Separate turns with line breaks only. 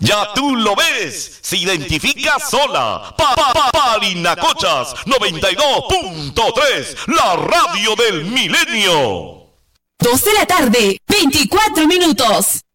Ya tú lo ves, se identifica sola. Parinacochas 92.3, la radio del milenio.
2 de la tarde, 24 minutos.